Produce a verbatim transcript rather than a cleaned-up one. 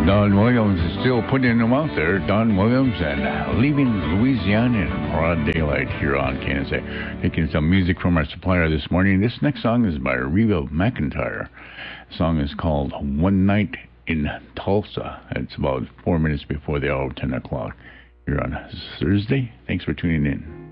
Don Williams is still putting them out there. Don Williams and Leaving Louisiana in broad daylight here on K N S A. Taking some music from our supplier this morning. This next song is by Reba McEntire. The song is called One Night in Tulsa. It's about four minutes before the hour of ten o'clock here on Thursday. Thanks for tuning in.